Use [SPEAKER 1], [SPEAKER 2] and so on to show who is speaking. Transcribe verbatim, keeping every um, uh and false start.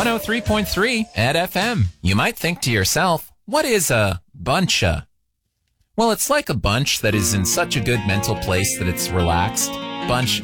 [SPEAKER 1] one oh three point three at F M. You might think to yourself, what is a buncha? Well, it's like a bunch that is in such a good mental place that it's relaxed. Bunch